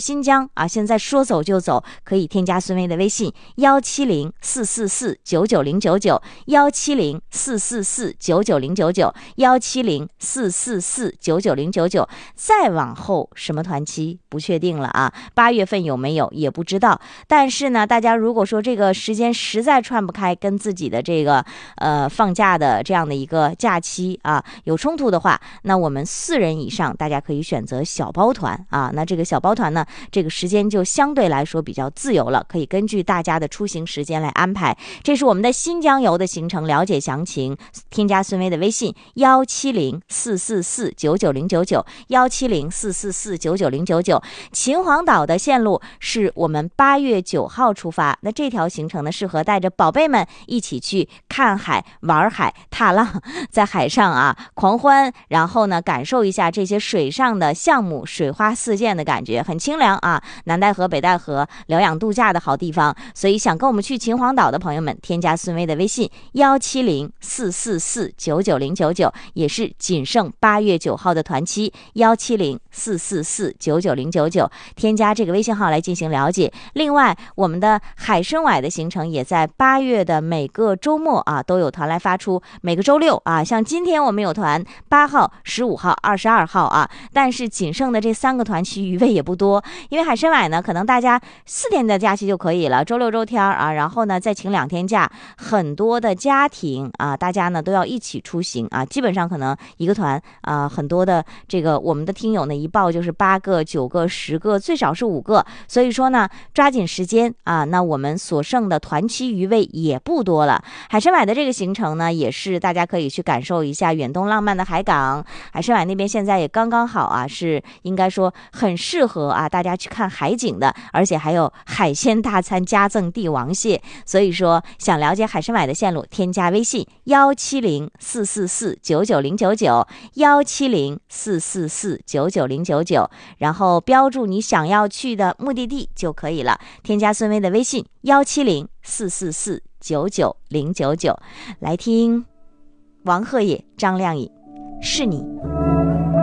新疆啊，现在说走就走，可以添加孙薇的微信1704499099170449999，再往后什么团期不确定了啊，8月份有没有也不知道。但是呢，大家如果说这个时间实在串不开，跟自己的这个放假的这样的一个假期啊有冲突的话，那我们4人以上大家可以选择小包团啊。那这个小包团呢，这个时间就相对来说比较自由了，可以根据大家的出行时间来安排。这是我们的新疆游的行程，了解详情添加孙薇的微信17044499099，17044499099。秦皇岛的线路是我们8月9号出发，那这条行程呢，适合带着宝贝们一起去看海、玩海、踏浪，在海上啊狂欢，然后呢感受一下这些水上的项目，水花四溅的感觉，很清凉啊。南戴河、北戴河疗养度假的好地方，所以想跟我们去秦皇岛的朋友们，添加孙薇的微信17044499099，也是仅剩8月9号的团期17044499099，添加这个微信号来进行了解。另外，我们的海参崴的行程也在8月的每个周末啊都有团来发出，每个周六啊，像今天我们有团8号、15号、22号啊，但是仅剩的这3个团期余位也不多，因为海参崴呢，可能大家4天的假期就可以了，周六周天啊，然后呢再请2天假，很多的家庭啊，大家呢都要一起出行啊，基本上可能一个团啊，很多的这个我们的听友呢一报就是8个、9个、10个，最少是5个，所以说呢抓紧时间啊，那我们所剩的团期余位也不多了。海参崴的这个行程呢，也是大家可以去感受一下远东浪漫的海港，海参崴那边现在也刚刚好啊，是应该说很适合啊大家去看海景的，而且还有海鲜大餐加赠帝王蟹，所以说想了解海参崴的线路，添加微信17044499099，17044499099，然后标注你想要去的目的地就可以了，添加孙薇的微信17044499099。来听王鹤野、张靓颖，是你。